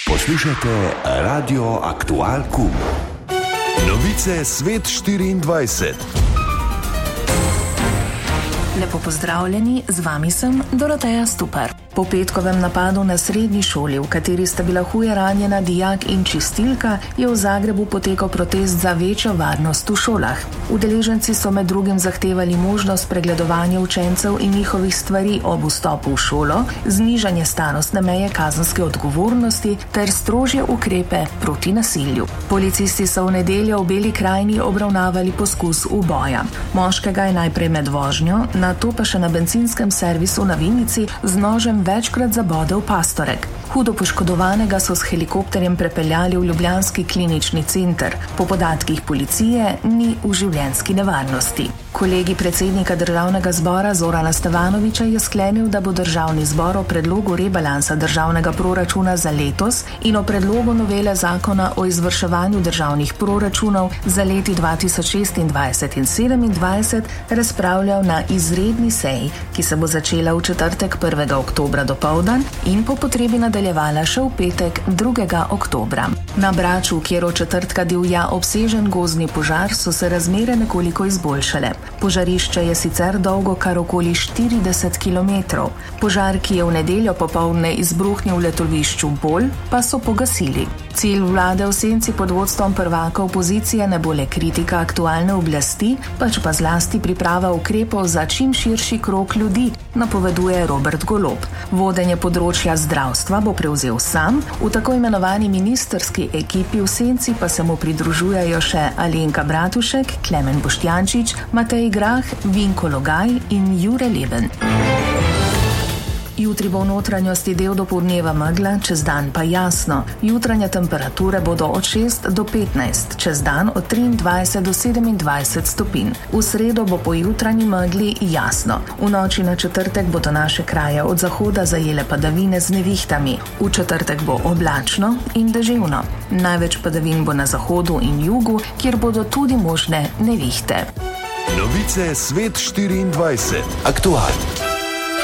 Poslušajte Radio Aktual Kum. Novice Svet 24. Lepo pozdravljeni, z vami sem Doroteja Stupar. Po petkovem napadu na srednji šoli, v kateri sta bila huje ranjena dijak in čistilka, je v Zagrebu potekal protest za večjo varnost v šolah. Udeleženci so med drugim zahtevali možnost pregledovanja učencev in njihovih stvari ob vstopu v šolo, znižanje starostne meje kazenske odgovornosti ter strožje ukrepe proti nasilju. Policisti so v nedeljo v Beli krajini obravnavali poskus uboja. Moškega je najprej med vožnjo, nato pa še na bencinskem servisu na Vinici z nožem večkrat zabodel pastorek. Hudo poškodovanega so s helikopterjem prepeljali v ljubljanski klinični center. Po podatkih policije ni v življenjski nevarnosti. Kolegi predsednika Državnega zbora Zorana Stevanovića je sklenil, da bo Državni zbor o predlogu rebalansa državnega proračuna za letos in o predlogu novele zakona o izvrševanju državnih proračunov za leti 2026 in 2027 razpravljal na izredni seji, ki se bo začela v četrtek 1. oktobra dopoldan in po potrebi nadaljevala še v petek 2. oktobra. Na Braču, kjer od četrtka divja obsežen gozdni požar, so se razmere nekoliko izboljšale. Požarišče je sicer dolgo kar okoli 40 km. Požar, ki je v nedeljo popoldne izbruhnil v letovišču Bol, pa so pogasili. Cilj vlade v senci pod vodstvom prvaka opozicije ne bo le kritika aktualne oblasti, pač pa zlasti priprava ukrepov za čim širši krog ljudi, napoveduje Robert Golob. Vodenje področja zdravstva bo prevzel sam, v tako imenovani ministrski ekipi v senci pa se mu pridružujejo še Alenka Bratušek, Klemen Boštjančič, Matej Grah, Vinko Logaj in Jure Leben. Jutri bo v notranjosti del dopoldneva megla, čez dan pa jasno. Jutranje temperature bodo od 6 do 15, čez dan od 23 do 27 stopinj. V sredo bo po jutranji megli jasno. V noči na četrtek bodo naše kraje od zahoda zajele padavine z nevihtami. V četrtek bo oblačno in deževno. Največ padavin bo na zahodu in jugu, kjer bodo tudi možne nevihte. Novice Svet 24. Aktual.